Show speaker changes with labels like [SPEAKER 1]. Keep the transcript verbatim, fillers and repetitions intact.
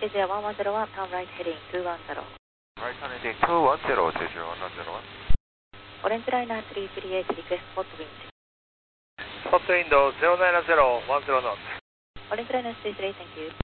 [SPEAKER 1] is Air one one zero one, turn right heading two one zero.
[SPEAKER 2] Right turn heading two one zero to zero one one zero one.
[SPEAKER 1] Orange Liner three three eight, request spot wind.
[SPEAKER 2] Spot window zero nine zero one zero knots.
[SPEAKER 1] Orange Liner three three eight, thank you.